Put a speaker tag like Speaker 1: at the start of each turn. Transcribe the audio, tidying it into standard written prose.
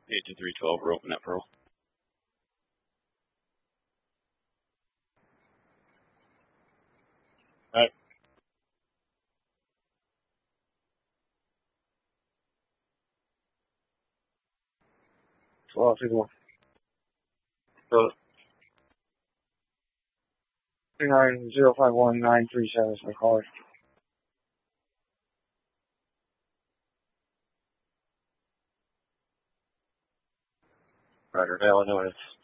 Speaker 1: 82312, we're open at Pearl. Alright. 1251. So 39051-937 is my caller. Roger, Illinois.